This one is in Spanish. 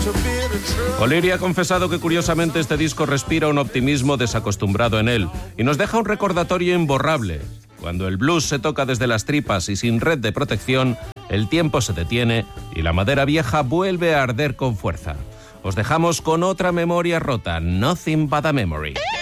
O'Leary ha confesado que curiosamente este disco respira un optimismo desacostumbrado en él y nos deja un recordatorio imborrable. Cuando el blues se toca desde las tripas y sin red de protección, el tiempo se detiene y la madera vieja vuelve a arder con fuerza. Os dejamos con otra memoria rota, Nothing But a Memory.